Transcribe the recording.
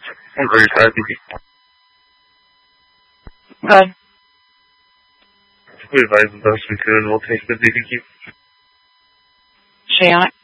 I'm very tired, baby. Good. We advise the best we could. We'll take the DDQ. She on it?